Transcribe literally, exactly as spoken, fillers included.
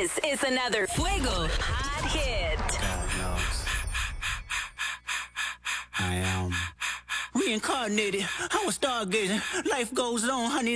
This is another Fuego Hot Hit. God knows. I am reincarnated. I was stargazing. Life goes on, honey.